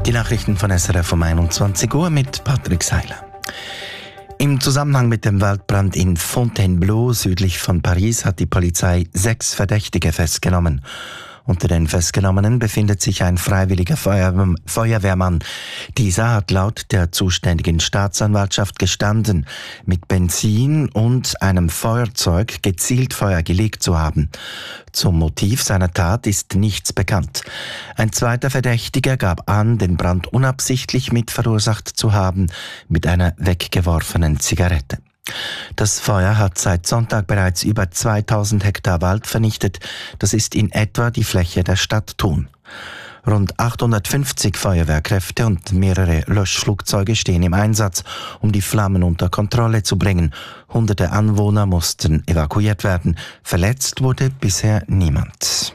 Die Nachrichten von SRF um 21 Uhr mit Patrick Seiler. Im Zusammenhang mit dem Waldbrand in Fontainebleau südlich von Paris hat die Polizei 6 Verdächtige festgenommen. Unter den Festgenommenen befindet sich ein freiwilliger Feuerwehrmann. Dieser hat laut der zuständigen Staatsanwaltschaft gestanden, mit Benzin und einem Feuerzeug gezielt Feuer gelegt zu haben. Zum Motiv seiner Tat ist nichts bekannt. Ein zweiter Verdächtiger gab an, den Brand unabsichtlich mit verursacht zu haben, mit einer weggeworfenen Zigarette. Das Feuer hat seit Sonntag bereits über 2000 Hektar Wald vernichtet. Das ist in etwa die Fläche der Stadt Thun. Rund 850 Feuerwehrkräfte und mehrere Löschflugzeuge stehen im Einsatz, um die Flammen unter Kontrolle zu bringen. Hunderte Anwohner mussten evakuiert werden. Verletzt wurde bisher niemand.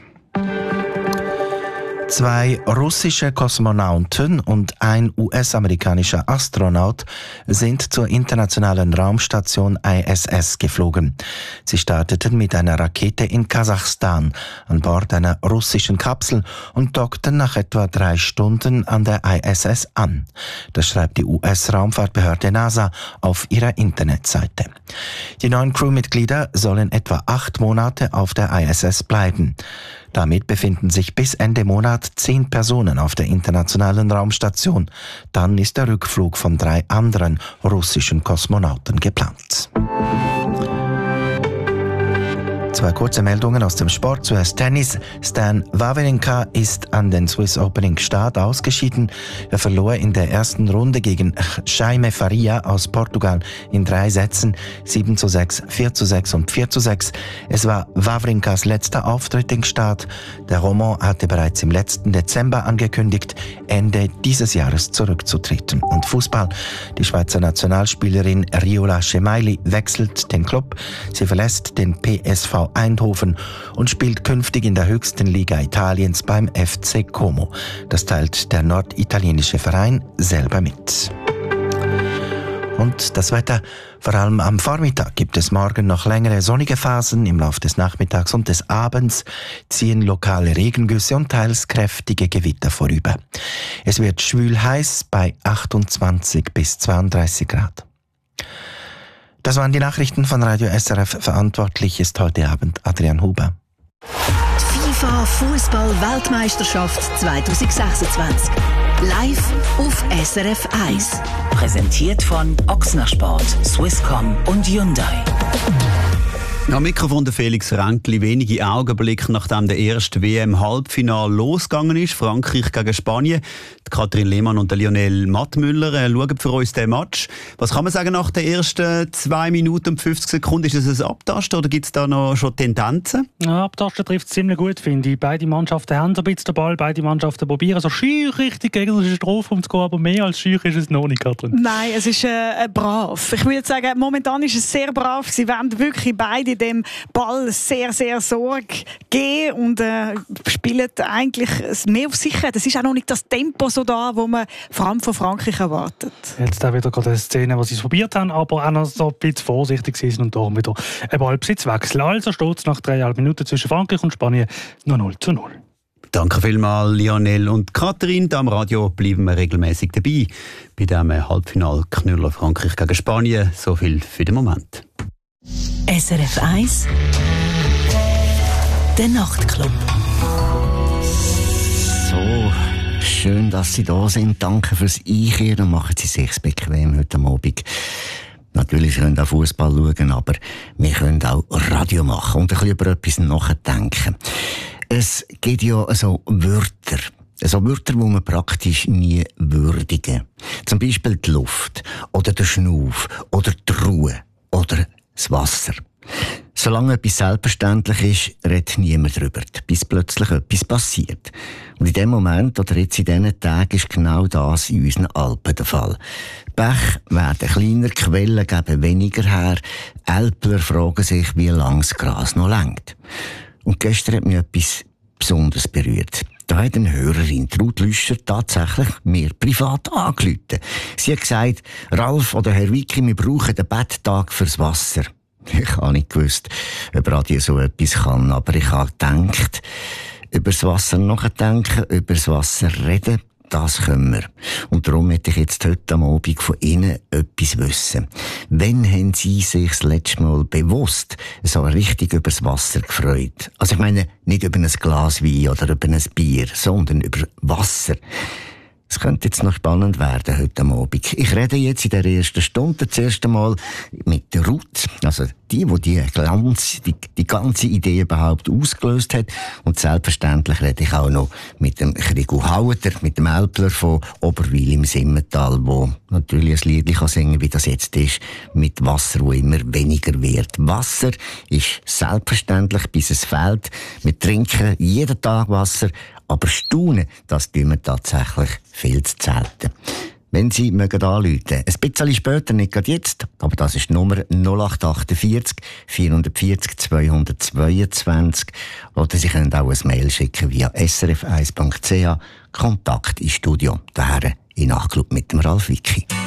2 russische Kosmonauten und ein US-amerikanischer Astronaut sind zur internationalen Raumstation ISS geflogen. Sie starteten mit einer Rakete in Kasachstan an Bord einer russischen Kapsel und dockten nach etwa 3 Stunden an der ISS an. Das schreibt die US-Raumfahrtbehörde NASA auf ihrer Internetseite. Die neuen Crewmitglieder sollen etwa 8 Monate auf der ISS bleiben. Damit befinden sich bis Ende Monat 10 Personen auf der internationalen Raumstation. Dann ist der Rückflug von 3 anderen russischen Kosmonauten geplant. 2 kurze Meldungen aus dem Sport. Zuerst Tennis. Stan Wawrinka ist an den Swiss Opening Start ausgeschieden. Er verlor in der ersten Runde gegen Jaime Faria aus Portugal in 3 Sätzen 7:6, 4:6 und 4:6. Es war Wawrinkas letzter Auftritt im Start. Der Roman hatte bereits im letzten Dezember angekündigt, Ende dieses Jahres zurückzutreten. Und Fußball. Die Schweizer Nationalspielerin Riola Chemaili wechselt den Club. Sie verlässt den PSV Eindhoven und spielt künftig in der höchsten Liga Italiens beim FC Como. Das teilt der norditalienische Verein selber mit. Und das Wetter, vor allem am Vormittag gibt es morgen noch längere sonnige Phasen. Im Laufe des Nachmittags und des Abends ziehen lokale Regengüsse und teils kräftige Gewitter vorüber. Es wird schwül heiß bei 28 bis 32 Grad. Das waren die Nachrichten von Radio SRF. Verantwortlich ist heute Abend Adrian Huber. Die FIFA Fußball-Weltmeisterschaft 2026. Live auf SRF 1. Präsentiert von Ochsner Sport, Swisscom und Hyundai. Am Mikrofon der Felix Ränkli. Wenige Augenblicke nachdem der erste WM-Halbfinal losgegangen ist, Frankreich gegen Spanien. Die Katrin Lehmann und der Lionel Mattmüller schauen für uns den Match. Was kann man sagen nach den ersten 2 Minuten und 50 Sekunden? Ist es ein Abtasten oder gibt es da noch schon Tendenzen? Ja, Abtasten trifft es ziemlich gut, finde ich. Beide Mannschaften haben so ein bisschen den Ball, beide Mannschaften probieren so schüch richtig gegen den Strafraum zu gehen, aber mehr als schüch ist es noch nicht, Katrin. Nein, es ist brav. Ich würde sagen, momentan ist es sehr brav. Sie wollen wirklich beide dem Ball sehr, sehr Sorge geben und spielen eigentlich mehr auf Sicherheit. Es ist auch noch nicht das Tempo so da, wo man vor allem von Frankreich erwartet. Jetzt auch wieder gerade eine Szene, wo sie es probiert haben, aber auch noch so ein bisschen vorsichtig sind und darum wieder ein Ballbesitzwechsel. Also steht es nach 3,5 Minuten zwischen Frankreich und Spanien noch 0:0. Danke vielmals, Lionel und Katrin. Am Radio bleiben wir regelmäßig dabei bei diesem Halbfinal-Knüller Frankreich gegen Spanien. So viel für den Moment. SRF 1 Der Nachtclub. So, schön, dass Sie da sind. Danke fürs Einkehren. Machen Sie sich bequem heute Abend. Natürlich können wir auch Fußball schauen, aber wir können auch Radio machen und ein bisschen über etwas nachdenken. Es gibt ja so Wörter, die man praktisch nie würdigen. Zum Beispiel die Luft, oder der Schnuff, oder die Ruhe, oder das Wasser. Solange etwas selbstverständlich ist, redet niemand darüber, bis plötzlich etwas passiert. Und in dem Moment, oder jetzt in diesen Tagen, ist genau das in unseren Alpen der Fall. Bäche werden kleiner, Quellen geben weniger her. Älpler fragen sich, wie lange das Gras noch reicht. Und gestern hat mich etwas Besonderes berührt. Da hat eine Hörerin, Ruth Lüscher, tatsächlich mir privat angerufen. Sie hat gesagt, Ralf oder Herr Wicki, wir brauchen den Betttag fürs Wasser. Ich habe nicht gewusst, ob Radio so etwas kann, aber ich habe gedacht, über das Wasser nachdenken, über das Wasser reden, das können wir. Und darum möchte ich jetzt heute am Abend von Ihnen etwas wissen. Wann haben Sie sich das letzte Mal bewusst so richtig übers Wasser gefreut? Also ich meine, nicht über ein Glas Wein oder über ein Bier, sondern über Wasser. Es könnte jetzt noch spannend werden heute am Abend. Ich rede jetzt in der ersten Stunde das erste Mal mit der Ruth, also die ganze Idee überhaupt ausgelöst hat. Und selbstverständlich rede ich auch noch mit dem Krigu Hauter, mit dem Älpler von Oberwil im Simmental, wo natürlich ein Lied kann singen, wie das jetzt ist, mit Wasser, wo immer weniger wird. Wasser ist selbstverständlich, bis es fehlt. Wir trinken jeden Tag Wasser, aber staunen, das tun wir tatsächlich viel zu selten. Wenn Sie mögen anrufen, ein bisschen später, nicht gerade jetzt, aber das ist die Nummer 0848 440 222, oder Sie können auch ein Mail schicken via srf1.ch, Kontakt ins Studio, daher in Nachklub mit dem Ralf Wicki.